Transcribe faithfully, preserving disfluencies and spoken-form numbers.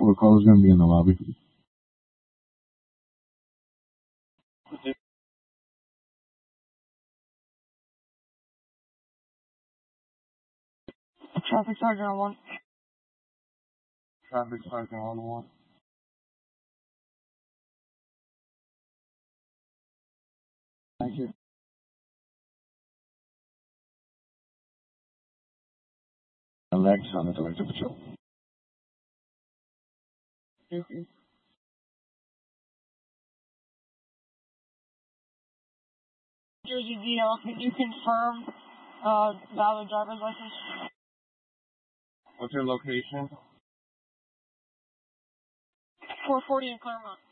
What call is going to be in the lobby? Traffic sergeant on one. Traffic sergeant on one. Thank you. Alex on the director patrol. Thank you. Jersey D L, can you confirm uh, valid driver's license? What's your location? four forty in Claremont.